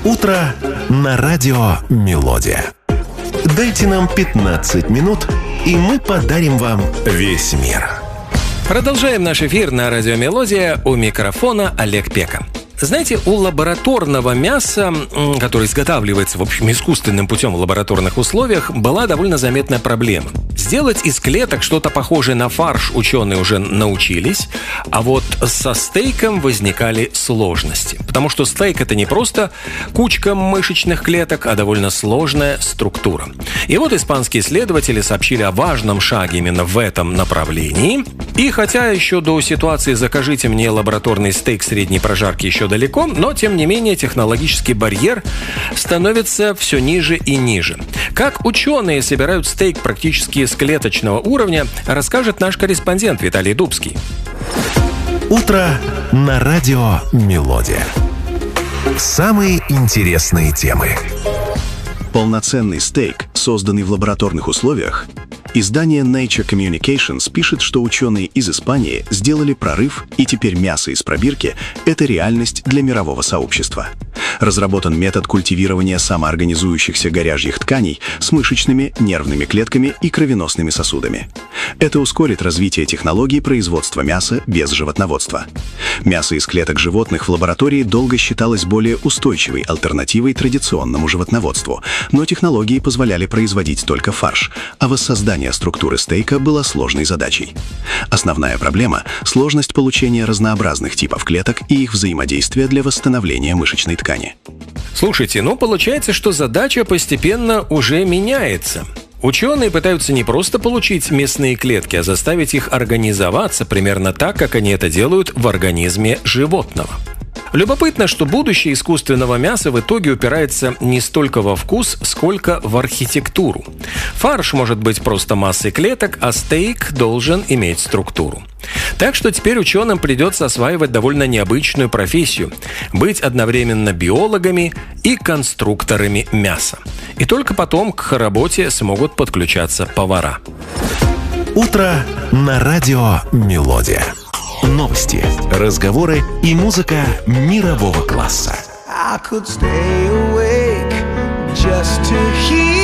Утро на радио «Мелодия». Дайте нам 15 минут, и мы подарим вам весь мир. Продолжаем наш эфир на радио «Мелодия». У микрофона Олег Пека. Знаете, у лабораторного мяса, которое изготавливается, в общем, искусственным путем в лабораторных условиях, была довольно заметная проблема. Сделать из клеток что-то похожее на фарш ученые уже научились, а вот со стейком возникали сложности. Потому что стейк – это не просто кучка мышечных клеток, а довольно сложная структура. И вот испанские исследователи сообщили о важном шаге именно в этом направлении. И хотя еще до ситуации «закажите мне лабораторный стейк средней прожарки» еще далеко, но, тем не менее, технологический барьер становится все ниже и ниже. Как ученые собирают стейк практически с клеточного уровня, расскажет наш корреспондент Виталий Дубский. Утро на радио «Мелодия». Самые интересные темы. Полноценный стейк, созданный в лабораторных условиях. Издание Nature Communications пишет, что ученые из Испании сделали прорыв, и теперь мясо из пробирки – это реальность для мирового сообщества. Разработан метод культивирования самоорганизующихся говяжьих тканей с мышечными, нервными клетками и кровеносными сосудами. Это ускорит развитие технологий производства мяса без животноводства. Мясо из клеток животных в лаборатории долго считалось более устойчивой альтернативой традиционному животноводству, но технологии позволяли производить только фарш, а воссоздание структуры стейка было сложной задачей. Основная проблема – сложность получения разнообразных типов клеток и их взаимодействия для восстановления мышечной ткани. Слушайте, получается, что задача постепенно уже меняется. Ученые пытаются не просто получить мясные клетки, а заставить их организоваться примерно так, как они это делают в организме животного. Любопытно, что будущее искусственного мяса в итоге упирается не столько во вкус, сколько в архитектуру. Фарш может быть просто массой клеток, а стейк должен иметь структуру. Так что теперь ученым придется осваивать довольно необычную профессию – быть одновременно биологами и конструкторами мяса. И только потом к работе смогут подключаться повара. Утро на радио «Мелодия». Новости, разговоры и музыка мирового класса. I could stay awake just to hear